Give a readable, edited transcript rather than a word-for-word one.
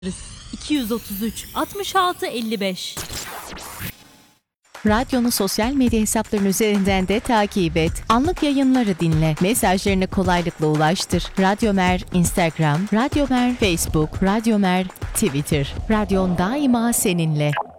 233 66 55. Radyonu sosyal medya hesaplarının üzerinden de takip et. Anlık yayınları dinle. Mesajlarını kolaylıkla ulaştır. Radyomer Instagram, Radyomer Facebook, Radyomer Twitter. Radyon daima seninle.